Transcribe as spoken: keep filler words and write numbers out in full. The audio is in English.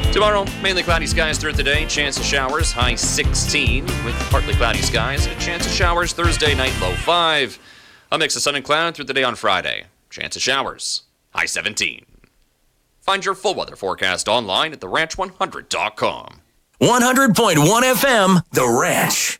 Tomorrow, mainly cloudy skies throughout the day. Chance of showers, high sixteen. With partly cloudy skies, a chance of showers Thursday night, low five. A mix of sun and cloud through the day on Friday. Chance of showers, high seventeen. Find your full weather forecast online at the ranch one hundred dot com. one hundred point one F M, The Ranch.